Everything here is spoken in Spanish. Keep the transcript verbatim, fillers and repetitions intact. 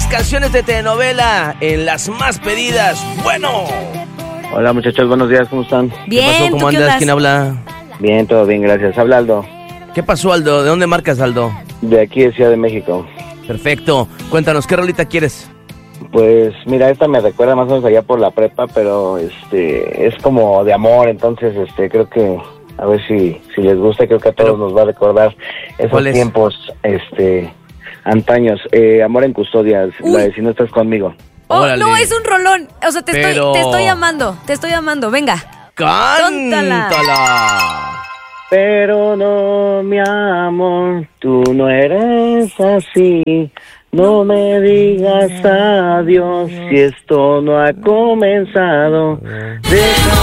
canciones de telenovela en las más pedidas. Bueno. Hola muchachos, buenos días, ¿cómo están? Bien, ¿Qué pasó? ¿Cómo ¿tú qué andas? andas? ¿Quién habla? Bien, todo bien, gracias. Habla Aldo, ¿Qué pasó, Aldo? ¿De dónde marcas, Aldo? de aquí de Ciudad de México. Perfecto. Cuéntanos, ¿qué rolita quieres? Pues mira, esta me recuerda más o menos allá por la prepa, pero este es como de amor, entonces este creo que a ver si si les gusta, creo que a todos Pero, nos va a recordar esos ¿cuál es? tiempos este antaños. Eh, Amor en custodia, Uy. la de Si no estás conmigo. Oh, Órale. no, es un rolón. O sea, te, Pero- estoy, te estoy amando. Te estoy amando. Venga. ¡Cántala! Pero no, mi amor, tú no eres así. No me digas adiós si esto no ha comenzado. Deja